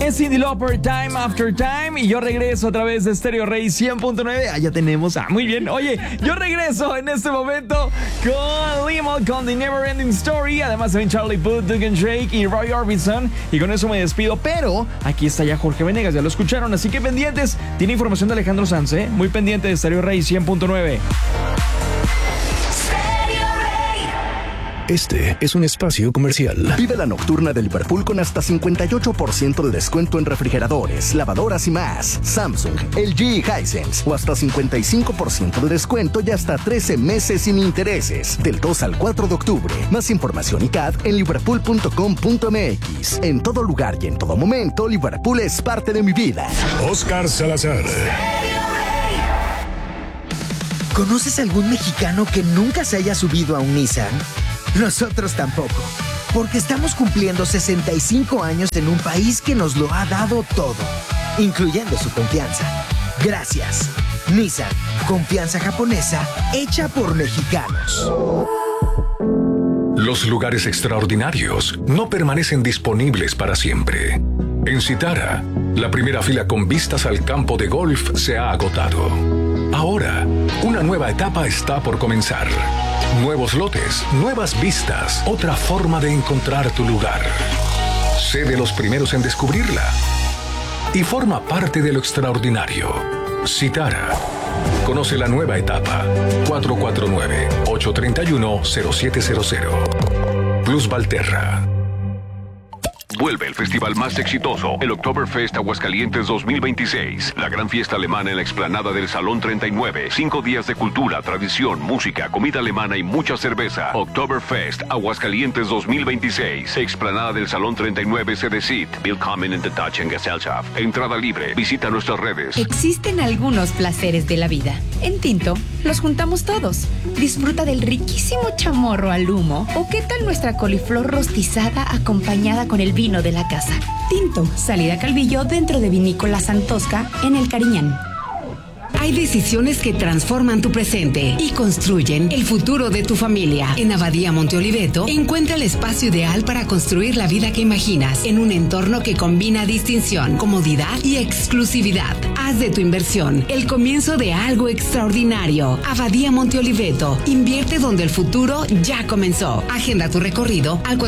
es Cyndi Lauper, Time After Time. Y yo regreso a través de Stereo Rey 100.9. Ya tenemos. Muy bien. Oye, yo regreso en este momento con Limon, con The Never Ending Story. Además también Charlie Puth, Dugan Drake y Roy Orbison. Y con eso me despido. Pero aquí está ya Jorge Venegas, ya lo escucharon. Así que pendientes. Tiene información de Alejandro Sanz, ¿eh? Muy pendiente de Stereo Rey 100.9. Este es un espacio comercial. Vive la nocturna de Liverpool con hasta 58% de descuento en refrigeradores, lavadoras y más. Samsung, LG y Hisense. O hasta 55% de descuento y hasta 13 meses sin intereses. Del 2 al 4 de octubre. Más información y CAD en liverpool.com.mx. En todo lugar y en todo momento, Liverpool es parte de mi vida. Oscar Salazar. ¿Conoces algún mexicano que nunca se haya subido a un Nissan? Nosotros tampoco, porque estamos cumpliendo 65 años en un país que nos lo ha dado todo, incluyendo su confianza. Gracias. Nissan, confianza japonesa hecha por mexicanos. Los lugares extraordinarios no permanecen disponibles para siempre. En Citara, la primera fila con vistas al campo de golf se ha agotado. Ahora, una nueva etapa está por comenzar. Nuevos lotes, nuevas vistas, otra forma de encontrar tu lugar. Sé de los primeros en descubrirla y forma parte de lo extraordinario. Citara. Conoce la nueva etapa. 449-831-0700. Plus Valterra. Vuelve el festival más exitoso, el Oktoberfest Aguascalientes 2026. La gran fiesta alemana en la explanada del Salón 39. 5 días de cultura, tradición, música, comida alemana y mucha cerveza. Oktoberfest Aguascalientes 2026. Explanada del Salón 39 Cedecit. Willkommen in the Deutschen Gesellschaft. Entrada libre. Visita nuestras redes. Existen algunos placeres de la vida. En Tinto, los juntamos todos. Disfruta del riquísimo chamorro al humo. ¿O qué tal nuestra coliflor rostizada acompañada con el vino de la casa? Tinto, salida Calvillo dentro de Vinícola Santosca en El Cariñán. Hay decisiones que transforman tu presente y construyen el futuro de tu familia. En Abadía Monte Oliveto, encuentra el espacio ideal para construir la vida que imaginas en un entorno que combina distinción, comodidad y exclusividad. Haz de tu inversión el comienzo de algo extraordinario. Abadía Monte Oliveto, invierte donde el futuro ya comenzó. Agenda tu recorrido al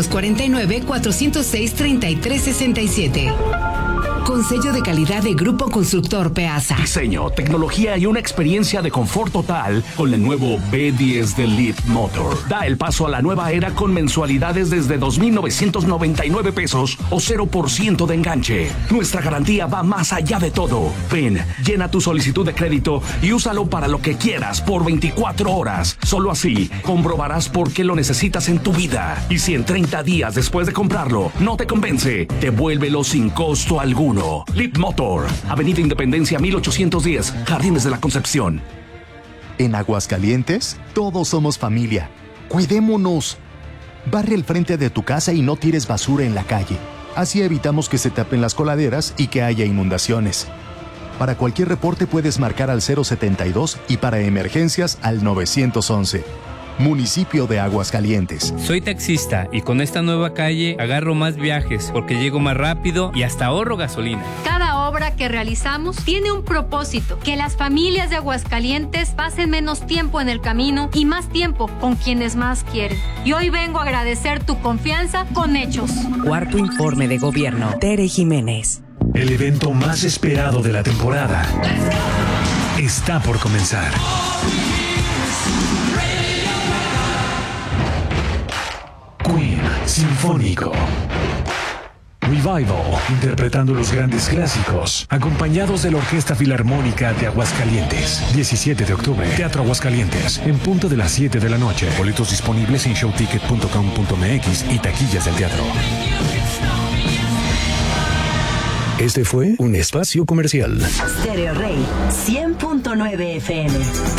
449-406-3367. Con sello de calidad de Grupo Constructor Peasa. Diseño, tecnología y una experiencia de confort total con el nuevo B10 de Leap Motor. Da el paso a la nueva era con mensualidades desde 2,999 pesos o 0% de enganche. Nuestra garantía va más allá de todo. Ven, llena tu solicitud de crédito y úsalo para lo que quieras por 24 horas. Solo así comprobarás por qué lo necesitas en tu vida. Y si en 30 días después de comprarlo no te convence, devuélvelo sin costo alguno. Leap Motor, Avenida Independencia 1810, Jardines de la Concepción. En Aguascalientes, todos somos familia. Cuidémonos. Barre el frente de tu casa y no tires basura en la calle. Así evitamos que se tapen las coladeras y que haya inundaciones. Para cualquier reporte puedes marcar al 072 y para emergencias al 911. Municipio de Aguascalientes. Soy taxista y con esta nueva calle agarro más viajes porque llego más rápido y hasta ahorro gasolina. Cada obra que realizamos tiene un propósito: que las familias de Aguascalientes pasen menos tiempo en el camino y más tiempo con quienes más quieren. Y hoy vengo a agradecer tu confianza con hechos. Cuarto informe de gobierno. Tere Jiménez. El evento más esperado de la temporada está por comenzar. Queen Sinfónico. Revival, interpretando los grandes clásicos, acompañados de la Orquesta Filarmónica de Aguascalientes. 17 de octubre, Teatro Aguascalientes, en punto de las 7 de la noche. Boletos disponibles en showticket.com.mx y taquillas del teatro. Este fue un espacio comercial. Stereo Rey 100.9 FM.